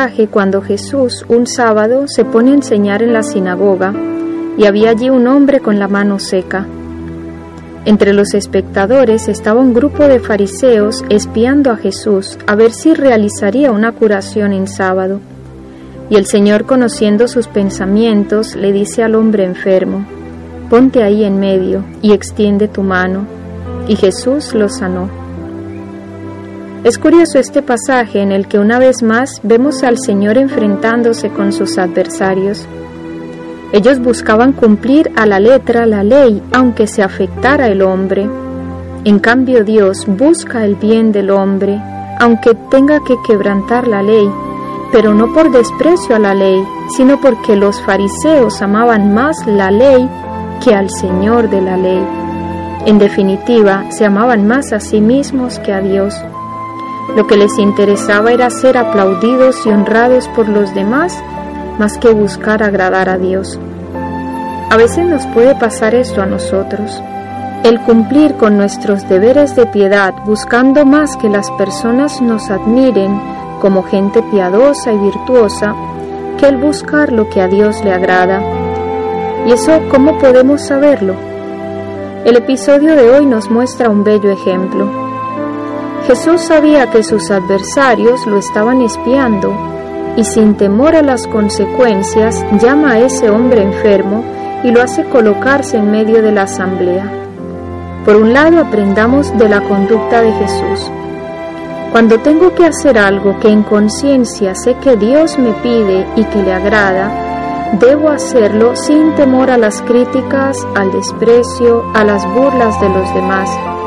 pasaje cuando Jesús, un sábado, se pone a enseñar en la sinagoga y había allí un hombre con la mano seca. Entre los espectadores estaba un grupo de fariseos espiando a Jesús a ver si realizaría una curación en sábado. Y el Señor, conociendo sus pensamientos, le dice al hombre enfermo: «Ponte ahí en medio y extiende tu mano». Y Jesús lo sanó. Es curioso este pasaje en el que una vez más vemos al Señor enfrentándose con sus adversarios. Ellos buscaban cumplir a la letra la ley, aunque se afectara el hombre. En cambio, Dios busca el bien del hombre, aunque tenga que quebrantar la ley, pero no por desprecio a la ley, sino porque los fariseos amaban más la ley que al Señor de la ley. En definitiva, se amaban más a sí mismos que a Dios. Lo que les interesaba era ser aplaudidos y honrados por los demás, más que buscar agradar a Dios. A veces nos puede pasar esto a nosotros, el cumplir con nuestros deberes de piedad buscando más que las personas nos admiren como gente piadosa y virtuosa, que el buscar lo que a Dios le agrada. ¿Y eso cómo podemos saberlo? El episodio de hoy nos muestra un bello ejemplo. Jesús sabía que sus adversarios lo estaban espiando, y sin temor a las consecuencias llama a ese hombre enfermo y lo hace colocarse en medio de la asamblea. Por un lado, aprendamos de la conducta de Jesús. Cuando tengo que hacer algo que en conciencia sé que Dios me pide y que le agrada, debo hacerlo sin temor a las críticas, al desprecio, a las burlas de los demás.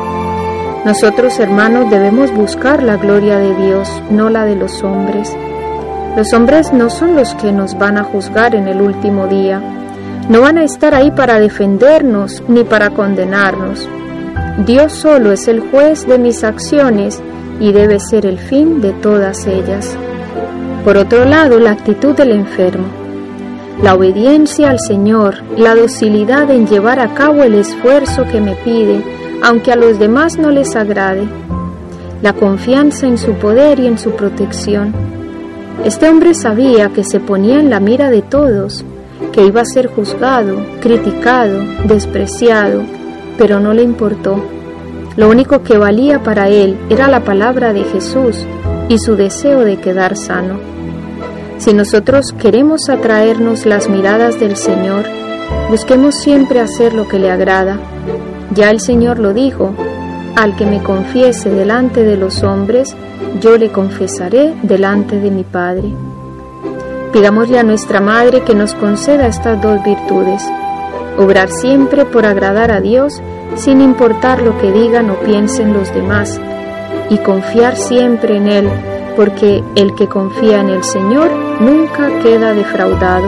Nosotros, hermanos, debemos buscar la gloria de Dios, no la de los hombres. Los hombres no son los que nos van a juzgar en el último día. No van a estar ahí para defendernos ni para condenarnos. Dios solo es el juez de mis acciones y debe ser el fin de todas ellas. Por otro lado, la actitud del enfermo. La obediencia al Señor, la docilidad en llevar a cabo el esfuerzo que me pide, aunque a los demás no les agrade. La confianza en su poder y en su protección. Este hombre sabía que se ponía en la mira de todos, que iba a ser juzgado, criticado, despreciado, pero no le importó. Lo único que valía para él era la palabra de Jesús y su deseo de quedar sano. Si nosotros queremos atraernos las miradas del Señor, busquemos siempre hacer lo que le agrada. Ya el Señor lo dijo: al que me confiese delante de los hombres, yo le confesaré delante de mi Padre. Pidámosle a nuestra Madre que nos conceda estas dos virtudes: obrar siempre por agradar a Dios, sin importar lo que digan o piensen los demás, y confiar siempre en Él, porque el que confía en el Señor nunca queda defraudado.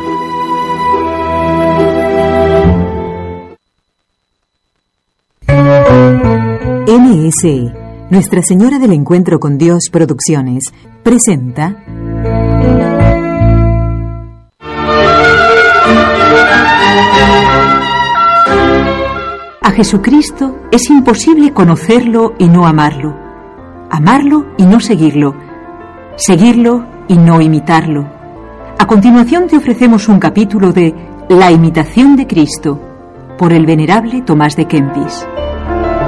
NSE, Nuestra Señora del Encuentro con Dios Producciones, presenta A Jesucristo es imposible conocerlo y no amarlo, amarlo y no seguirlo, seguirlo y no imitarlo. A continuación te ofrecemos un capítulo de La imitación de Cristo, por el venerable Tomás de Kempis.